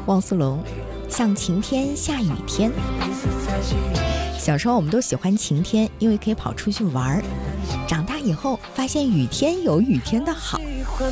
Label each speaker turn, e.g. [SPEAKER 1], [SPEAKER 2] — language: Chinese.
[SPEAKER 1] 汪苏泷，像晴天下雨天。小时候我们都喜欢晴天，因为可以跑出去玩。长大以后发现雨天有雨天的好。